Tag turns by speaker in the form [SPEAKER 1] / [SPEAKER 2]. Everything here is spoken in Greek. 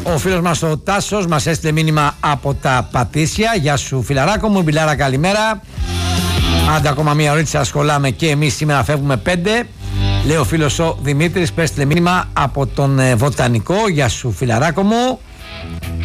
[SPEAKER 1] Ο φίλος μας ο Τάσος μας έστειλε μήνυμα από τα Πατήσια. Γεια σου φιλαράκο μου, Μπιλάρα καλημέρα. Άντε ακόμα μία ωρίτσα ασχολάμε και εμείς σήμερα φεύγουμε 5. Λέει ο φίλος ο Δημήτρης που έστειλε μήνυμα από τον Βοτανικό. Γεια σου φιλαράκο μου.